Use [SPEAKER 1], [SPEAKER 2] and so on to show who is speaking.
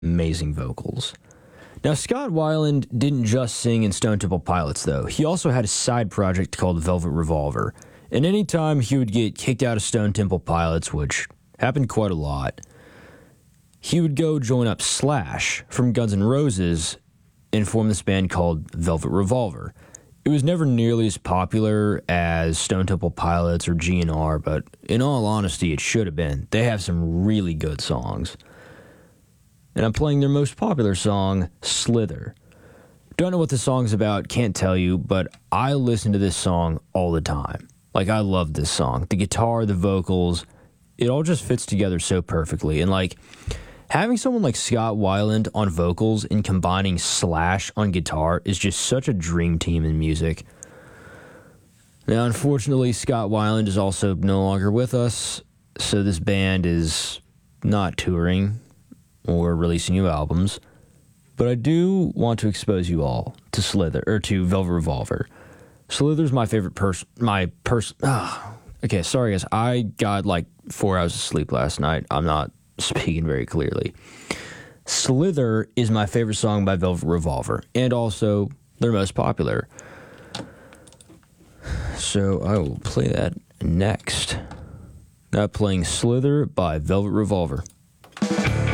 [SPEAKER 1] amazing vocals. Now, Scott Weiland didn't just sing in Stone Temple Pilots, though. He also had a side project called Velvet Revolver. And anytime he would get kicked out of Stone Temple Pilots, which happened quite a lot, he would go join up Slash from Guns N' Roses and form this band called Velvet Revolver. It was never nearly as popular as Stone Temple Pilots or GNR, but in all honesty, it should have been. They have some really good songs. And I'm playing their most popular song, Slither. Don't know what the song's about, can't tell you, but I listen to this song all the time. Like, I love this song. The guitar, the vocals, it all just fits together so perfectly. And, like, having someone like Scott Weiland on vocals and combining Slash on guitar is just such a dream team in music. Now, unfortunately, Scott Weiland is also no longer with us, so this band is not touring or releasing new albums, but I do want to expose you all to to Velvet Revolver. Slither's my favorite okay, sorry guys, I got like 4 hours of sleep last night. I'm not speaking very clearly. Slither is my favorite song by Velvet Revolver, and also their most popular. So I will play that next. Now playing Slither by Velvet Revolver.